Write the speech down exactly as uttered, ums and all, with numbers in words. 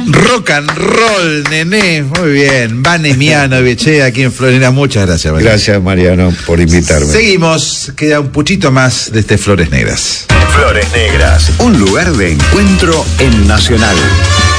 Rock and roll, nené. Muy bien. Vane Mianovich, aquí en Flores Negras. Muchas gracias, Mariano. Gracias, Mariano, por invitarme. Seguimos. Queda un puchito más de este Flores Negras. Flores Negras, un lugar de encuentro en Nacional.